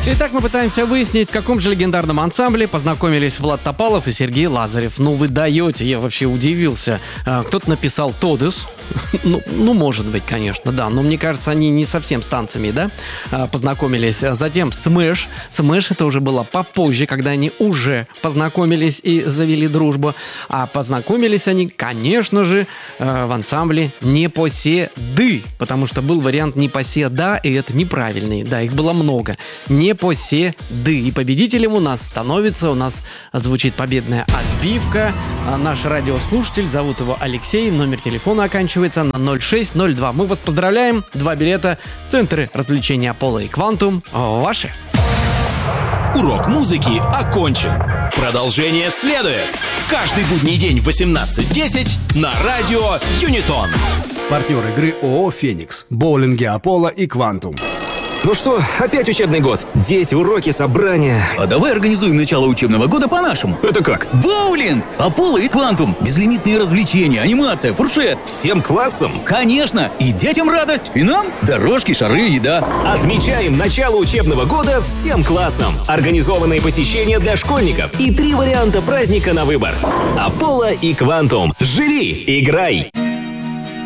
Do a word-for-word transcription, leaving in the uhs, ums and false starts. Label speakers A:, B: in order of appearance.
A: Итак, мы пытаемся выяснить, в каком же легендарном ансамбле познакомились Влад Топалов и Сергей Лазарев. Ну, вы даете, я вообще удивился. Кто-то написал Тодес. Ну, ну, может быть, конечно, да. Но мне кажется, они не совсем с танцами, да, познакомились. Затем Смэш. Смэш это уже было попозже, когда они уже познакомились и завели дружбу. А познакомились они, конечно же, в ансамбле Непоседы. Потому что был вариант Непоседа, и это неправильный. Да, их было много. Непоседы. И победителем у нас становится, у нас звучит победная отбивка. Наш радиослушатель, зовут его Алексей, номер телефона оканчивается на ноль шесть ноль два. Мы вас поздравляем. Два билета в центры развлечения Аполло и Квантум ваши.
B: Урок музыки окончен. Продолжение следует. Каждый будний день в восемнадцать десять на радио Юнитон.
C: Партнер игры ООО «Феникс», боулинги Аполло и Квантум.
D: Ну что, опять учебный год. Дети, уроки, собрания.
E: А давай организуем начало учебного года по-нашему.
D: Это как?
E: Боулинг! Аполло и Квантум. Безлимитные развлечения, анимация, фуршет.
D: Всем классом?
E: Конечно! И детям радость, и нам дорожки, шары, еда.
D: Отмечаем начало учебного года всем классом. Организованные посещения для школьников и три варианта праздника на выбор. Аполло и Квантум. Живи, играй!